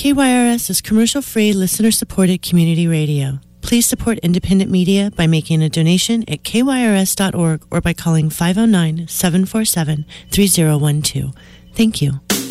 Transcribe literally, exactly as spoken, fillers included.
K Y R S is commercial-free, listener-supported community radio. Please support independent media by making a donation at K Y R S dot org or by calling five oh nine, seven four seven, three oh one two. Thank you.